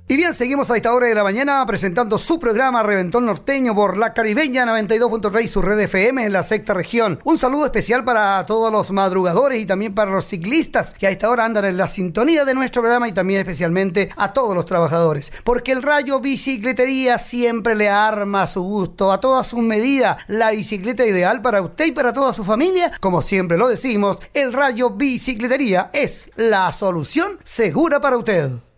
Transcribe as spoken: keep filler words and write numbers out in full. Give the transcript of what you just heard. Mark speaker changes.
Speaker 1: Y bien, seguimos a esta hora de la mañana presentando su programa Reventón Norteño por la Caribeña noventa y dos punto tres, su red F M en la sexta región. Un saludo especial para todos los madrugadores y también para los ciclistas que a esta hora andan en la sintonía de nuestro programa, y también especialmente a todos los trabajadores, porque el Rayo Bicicletería siempre le arma a su gusto, a todas sus medidas, la bicicleta ideal para usted y para toda su familia. Como siempre lo decimos, el Rayo Bicicletería es la solución segura para usted.